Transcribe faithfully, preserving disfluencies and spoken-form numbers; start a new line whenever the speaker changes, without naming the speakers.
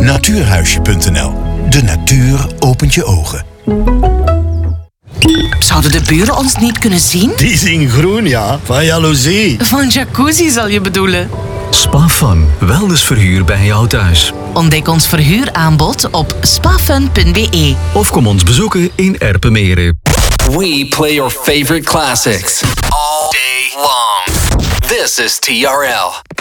Natuurhuisje punt n l. De natuur opent je ogen.
Zouden de buren ons niet kunnen zien?
Die zien groen, ja. Van jaloezie.
Van jacuzzi zal je bedoelen.
Spafun, wellnessverhuur bij jou thuis.
Ontdek ons verhuuraanbod op spafun punt b e.
Of kom ons bezoeken in Erpenmeren.
We play your favorite classics all day long. This is T R L.